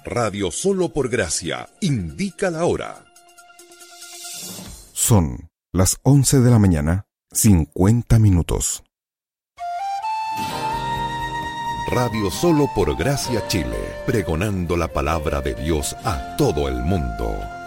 Radio Solo por Gracia indica la hora. Son las 11 de la mañana, 50 minutos. Radio Solo por Gracia Chile, pregonando la palabra de Dios a todo el mundo.